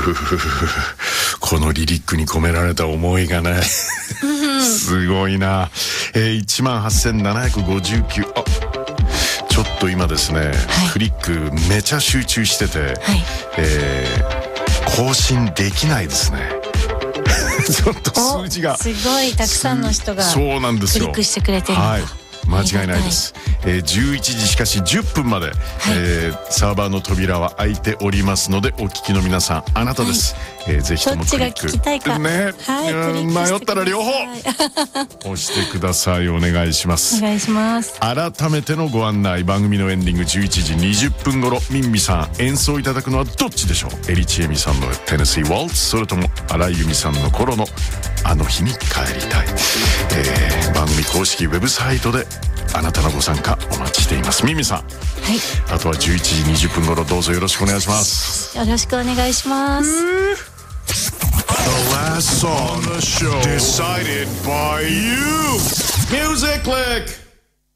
このリリックに込められた思いがねすごいな。18,759。あ、ちょっと今ですね、はい、クリックめちゃ集中してて、はい、更新できないですねちょっと数字がすごいたくさんの人がそうなんですよ、 クリックしてくれてるんだ、はい、 間違いないです。11時しかし10分まで、はい、サーバーの扉は開いておりますので、お聞きの皆さんあなたです、はい、ぜひともクリック、 どっちが聞きたいか、 ね、はい、迷ったら両方押してください。お願いします。 お願いします。 改めてのご案内、番組のエンディング11時20分頃、ミンミさん演奏いただくのはどっちでしょう。エリチエミさんのテネシーワルツ、それとも荒井由実さんの頃のあの日に帰りたい。番組公式ウェブサイトであなたのご参加お待ちしています。ミミさん、はい、あとは11時20分頃どうぞよろしくお願いします。 よろしくお願いします。 The last song on the show decided by you. Music Click.